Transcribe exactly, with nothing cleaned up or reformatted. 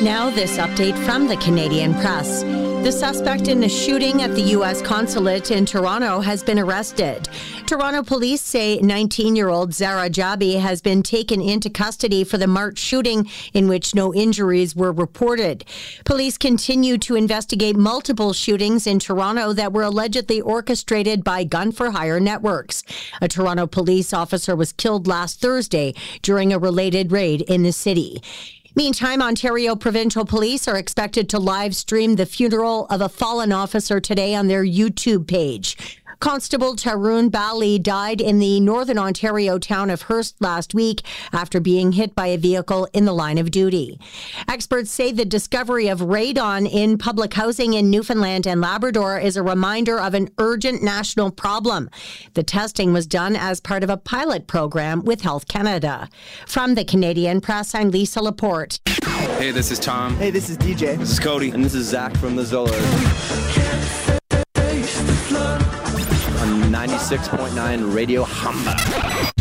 Now, this update from the Canadian Press. The suspect in the shooting at the U S consulate in Toronto has been arrested. Toronto police say nineteen-year-old Zara Jabi has been taken into custody for the March shooting in which no injuries were reported. Police continue to investigate multiple shootings in Toronto that were allegedly orchestrated by gun-for-hire networks. A Toronto police officer was killed last Thursday during a related raid in the city. Meantime, Ontario Provincial Police are expected to live stream the funeral of a fallen officer today on their YouTube page. Constable Tarun Bali died in the northern Ontario town of Hearst last week after being hit by a vehicle in the line of duty. Experts say the discovery of radon in public housing in Newfoundland and Labrador is a reminder of an urgent national problem. The testing was done as part of a pilot program with Health Canada. From the Canadian Press, I'm Lisa Laporte. Hey, this is Tom. Hey, this is D J. This is Cody. And this is Zach from the Zollers. On ninety-six point nine Radio Humba.